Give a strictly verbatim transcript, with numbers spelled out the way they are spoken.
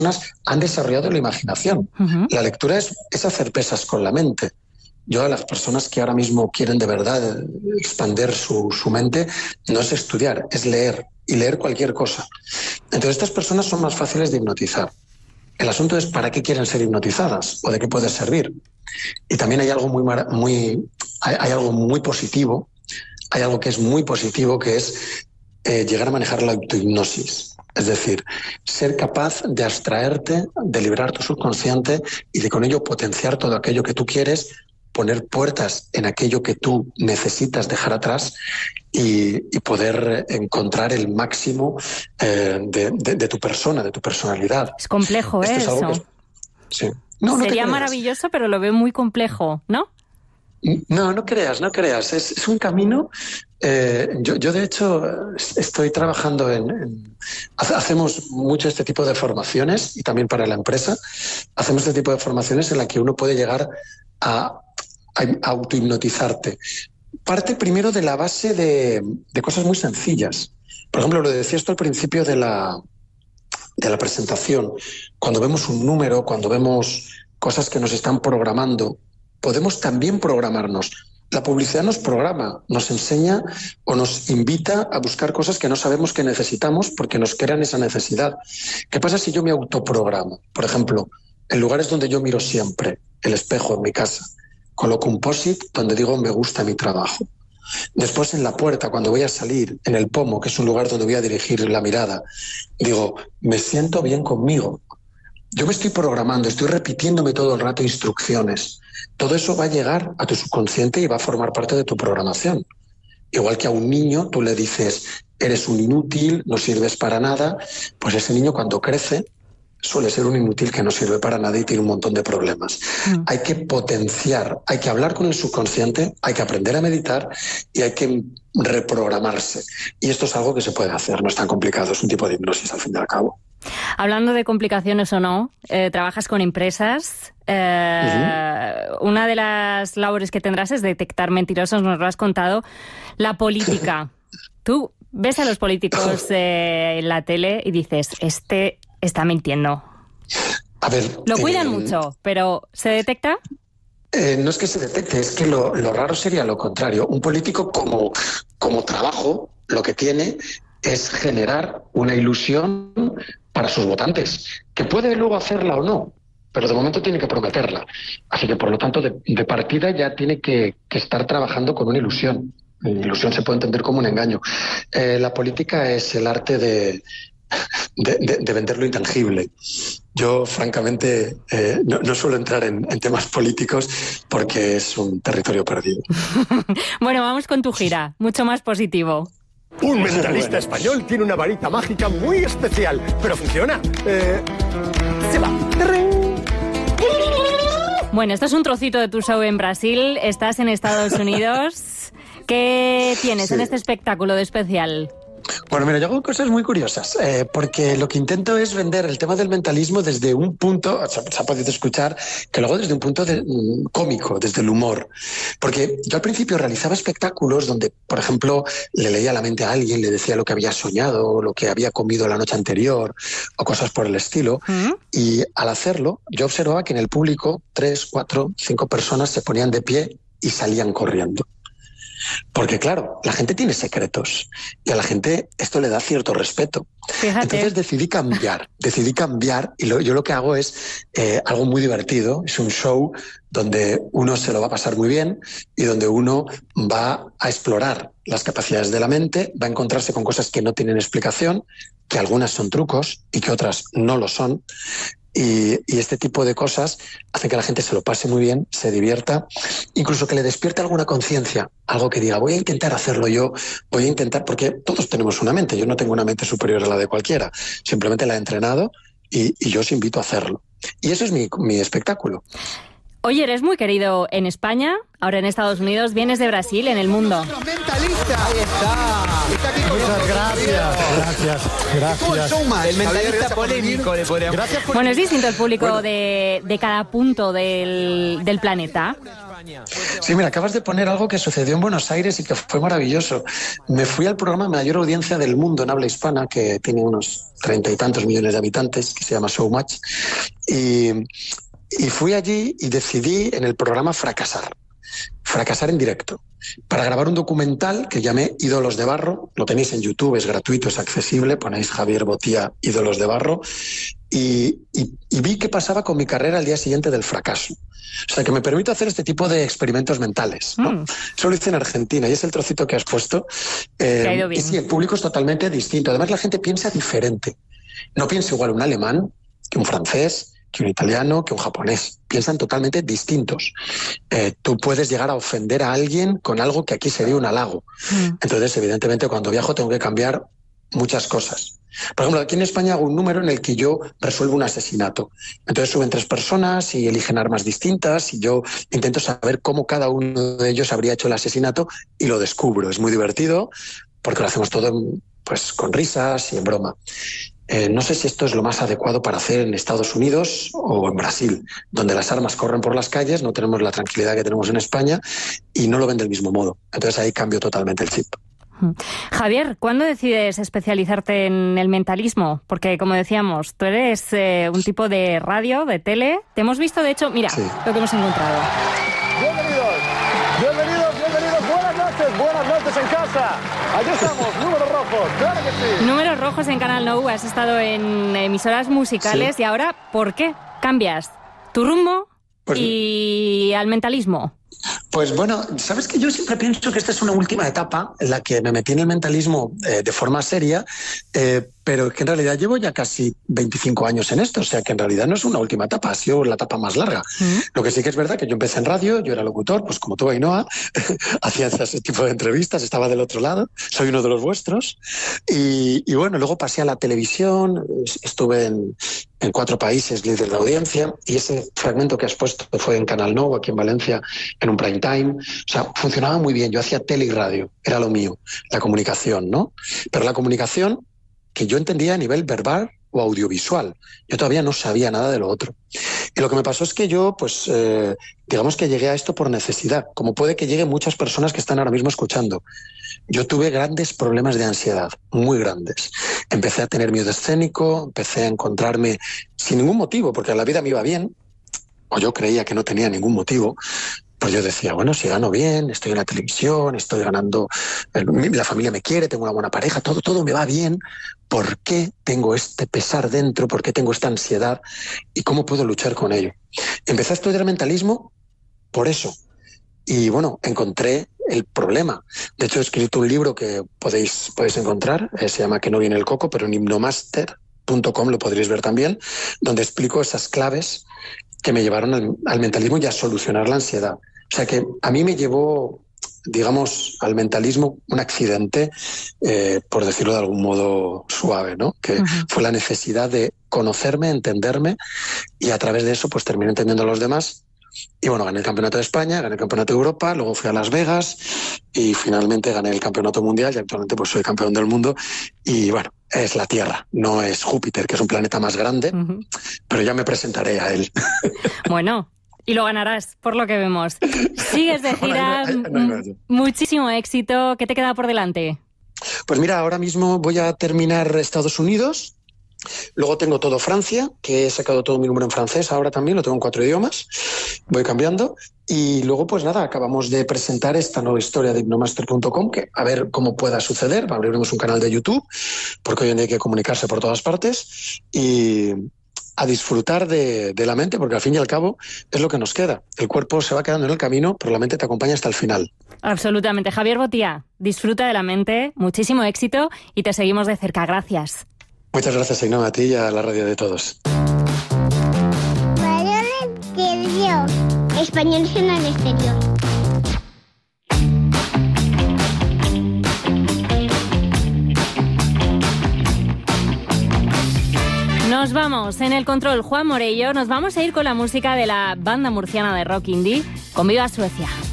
han desarrollado la imaginación. Uh-huh. La lectura es, es hacer pesas con la mente. Yo a las personas que ahora mismo quieren de verdad expandir su, su mente, no es estudiar, es leer, y leer cualquier cosa. Entonces estas personas son más fáciles de hipnotizar. El asunto es para qué quieren ser hipnotizadas o de qué puede servir. Y también hay algo muy, muy, hay, hay algo muy positivo, hay algo que es muy positivo, que es eh, llegar a manejar la autohipnosis. Es decir, ser capaz de abstraerte, de liberar tu subconsciente y de con ello potenciar todo aquello que tú quieres, poner puertas en aquello que tú necesitas dejar atrás y, y poder encontrar el máximo eh, de, de, de tu persona, de tu personalidad. Es complejo, ¿eh? Es Eso. que, sí. no, no Sería maravilloso, pero lo veo muy complejo, ¿no? No, no creas, no creas. Es, es un camino. Eh, yo, yo, de hecho, estoy trabajando en, en... Hacemos mucho este tipo de formaciones y también para la empresa. Hacemos este tipo de formaciones en la que uno puede llegar a, a autohipnotizarte. Parte primero de la base de, de cosas muy sencillas. Por ejemplo, lo decías tú al principio de la, de la presentación. Cuando vemos un número, cuando vemos cosas que nos están programando, podemos también programarnos. La publicidad nos programa, nos enseña o nos invita a buscar cosas que no sabemos que necesitamos porque nos crean esa necesidad. ¿Qué pasa si yo me autoprogramo? Por ejemplo, en lugares donde yo miro siempre, el espejo en mi casa, coloco un post-it donde digo me gusta mi trabajo. Después en la puerta, cuando voy a salir, en el pomo, que es un lugar donde voy a dirigir la mirada, digo me siento bien conmigo. Yo me estoy programando, estoy repitiéndome todo el rato instrucciones. Todo eso va a llegar a tu subconsciente y va a formar parte de tu programación. Igual que a un niño tú le dices, eres un inútil, no sirves para nada, pues ese niño cuando crece suele ser un inútil que no sirve para nada y tiene un montón de problemas. Mm. Hay que potenciar, hay que hablar con el subconsciente, hay que aprender a meditar y hay que reprogramarse. Y esto es algo que se puede hacer, no es tan complicado, es un tipo de hipnosis al fin y al cabo. Hablando de complicaciones o no, eh, trabajas con empresas. Eh, uh-huh. Una de las labores que tendrás es detectar mentirosos, nos lo has contado. La política. Tú ves a los políticos eh, en la tele y dices, este está mintiendo. A ver, lo cuidan eh, mucho, pero ¿se detecta? Eh, no es que se detecte, es que lo, lo raro sería lo contrario. Un político como, como trabajo lo que tiene es generar una ilusión para sus votantes, que puede luego hacerla o no, pero de momento tiene que prometerla. Así que, por lo tanto, de, de partida ya tiene que, que estar trabajando con una ilusión. La ilusión se puede entender como un engaño. Eh, la política es el arte de, de, de, de vender lo intangible. Yo, francamente, eh, no, no suelo entrar en, en temas políticos porque es un territorio perdido. Bueno, vamos con tu gira, mucho más positivo. Un mentalista español tiene una varita mágica muy especial, pero funciona. Eh, se va. Bueno, esto es un trocito de tu show en Brasil. Estás en Estados Unidos. ¿Qué tienes sí. en este espectáculo de especial? Bueno, mira, yo hago cosas muy curiosas, eh, porque lo que intento es vender el tema del mentalismo desde un punto, se, se ha podido escuchar, que lo hago desde un punto de, um, cómico, desde el humor. Porque yo al principio realizaba espectáculos donde, por ejemplo, le leía la mente a alguien, le decía lo que había soñado, lo que había comido la noche anterior, o cosas por el estilo. ¿Mm? Y al hacerlo, yo observaba que en el público tres, cuatro, cinco personas se ponían de pie y salían corriendo. Porque claro, la gente tiene secretos y a la gente esto le da cierto respeto. Fíjate. Entonces decidí cambiar, decidí cambiar y lo, yo lo que hago es eh, algo muy divertido, es un show donde uno se lo va a pasar muy bien y donde uno va a explorar las capacidades de la mente, va a encontrarse con cosas que no tienen explicación, que algunas son trucos y que otras no lo son. Y, y este tipo de cosas hacen que la gente se lo pase muy bien, se divierta, incluso que le despierte alguna conciencia, algo que diga, voy a intentar hacerlo yo, voy a intentar, porque todos tenemos una mente, yo no tengo una mente superior a la de cualquiera, simplemente la he entrenado y, y yo os invito a hacerlo. Y eso es mi, mi espectáculo. Oye, eres muy querido en España, ahora en Estados Unidos, vienes de Brasil, en el mundo. ¡Mentalista! Ahí está. Está aquí con Muchas gracias. Gracias. Gracias. El mentalista polémico le podríamos... Gracias por... Bueno, es distinto el público bueno. de, de cada punto del, del planeta. Sí, mira, acabas de poner algo que sucedió en Buenos Aires y que fue maravilloso. Me fui al programa de mayor audiencia del mundo en habla hispana, que tiene unos treinta y tantos millones de habitantes, que se llama Showmatch, y, y fui allí y decidí en el programa fracasar. Fracasar en directo, para grabar un documental que llamé Ídolos de Barro. Lo tenéis en YouTube, es gratuito, es accesible, ponéis Javier Botía, Ídolos de Barro, y, y, y vi qué pasaba con mi carrera al día siguiente del fracaso. O sea, que me permite hacer este tipo de experimentos mentales, ¿no? Mm. Eso lo hice en Argentina, y es el trocito que has puesto. Eh, ha ido bien. Y sí, el público es totalmente distinto. Además, la gente piensa diferente. No piensa igual un alemán que un francés, que un italiano, que un japonés. Piensan totalmente distintos. Eh, tú puedes llegar a ofender a alguien con algo que aquí sería un halago. Mm. Entonces, evidentemente, cuando viajo tengo que cambiar muchas cosas. Por ejemplo, aquí en España hago un número en el que yo resuelvo un asesinato. Entonces suben tres personas y eligen armas distintas y yo intento saber cómo cada uno de ellos habría hecho el asesinato y lo descubro. Es muy divertido porque lo hacemos todo pues, con risas y en broma. Eh, no sé si esto es lo más adecuado para hacer en Estados Unidos o en Brasil, donde las armas corren por las calles, no tenemos la tranquilidad que tenemos en España y no lo ven del mismo modo. Entonces ahí cambio totalmente el chip. Javier, ¿cuándo decides especializarte en el mentalismo? Porque, como decíamos, tú eres eh, un tipo de radio, de tele. Te hemos visto, de hecho, mira, sí. Lo que hemos encontrado. Bienvenidos, bienvenidos, bienvenidos. Buenas noches, buenas noches en casa. Aquí estamos, números rojos, claro que sí. Números rojos en Canal Nou, has estado en emisoras musicales, sí. Y ahora, ¿por qué cambias tu rumbo pues, y al mentalismo? Pues bueno, sabes que yo siempre pienso que esta es una última etapa en la que me metí en el mentalismo eh, de forma seria, eh, pero que en realidad llevo ya casi veinticinco años en esto, o sea que en realidad no es una última etapa, ha sido la etapa más larga. ¿Mm? Lo que sí que es verdad que yo empecé en radio, yo era locutor, pues como tú, Ainhoa, hacía ese tipo de entrevistas, estaba del otro lado, soy uno de los vuestros, y, y bueno, luego pasé a la televisión, estuve en, en cuatro países líder de audiencia, y ese fragmento que has puesto fue en Canal Nou, aquí en Valencia, en un prime time, o sea, funcionaba muy bien, yo hacía tele y radio, era lo mío, la comunicación, ¿no? Pero la comunicación que yo entendía a nivel verbal o audiovisual. Yo todavía no sabía nada de lo otro. Y lo que me pasó es que yo, pues, eh, digamos que llegué a esto por necesidad, como puede que lleguen muchas personas que están ahora mismo escuchando. Yo tuve grandes problemas de ansiedad, muy grandes. Empecé a tener miedo escénico, empecé a encontrarme sin ningún motivo, porque la vida me iba bien, o yo creía que no tenía ningún motivo. Pues yo decía, bueno, si gano bien, estoy en la televisión, estoy ganando, la familia me quiere, tengo una buena pareja, todo, todo me va bien. ¿Por qué tengo este pesar dentro? ¿Por qué tengo esta ansiedad? ¿Y cómo puedo luchar con ello? Empecé a estudiar mentalismo por eso. Y bueno, encontré el problema. De hecho, he escrito un libro que podéis, podéis encontrar, eh, se llama Que no viene el coco, pero en hipnomaster punto com lo podréis ver también, donde explico esas claves que me llevaron al, al mentalismo y a solucionar la ansiedad. O sea que a mí me llevó, digamos, al mentalismo un accidente, eh, por decirlo de algún modo suave, ¿no? Que uh-huh. fue la necesidad de conocerme, entenderme, y a través de eso pues terminé entendiendo a los demás. Y bueno, gané el Campeonato de España, gané el Campeonato de Europa, luego fui a Las Vegas y finalmente gané el Campeonato Mundial y actualmente pues soy campeón del mundo. Y bueno, es la Tierra, no es Júpiter, que es un planeta más grande, uh-huh. pero ya me presentaré a él. Bueno, y lo ganarás, por lo que vemos. Sigues de gira, bueno, no hay, no hay, no hay. muchísimo éxito. ¿Qué te queda por delante? Pues mira, ahora mismo voy a terminar Estados Unidos. Luego tengo todo Francia, que he sacado todo mi número en francés, ahora también lo tengo en cuatro idiomas, voy cambiando. Y luego, pues nada, acabamos de presentar esta nueva historia de hipnomaster punto com, que a ver cómo pueda suceder, abriremos un canal de YouTube, porque hoy en día hay que comunicarse por todas partes, y a disfrutar de, de la mente, porque al fin y al cabo es lo que nos queda. El cuerpo se va quedando en el camino, pero la mente te acompaña hasta el final. Absolutamente. Javier Botía, disfruta de la mente, muchísimo éxito y te seguimos de cerca. Gracias. Muchas gracias, Ainhoa, a ti y a la radio de todos. Valores del Dios. Español en el exterior. Nos vamos, en el control Juan Morello, nos vamos a ir con la música de la banda murciana de rock indie, con Viva Suecia.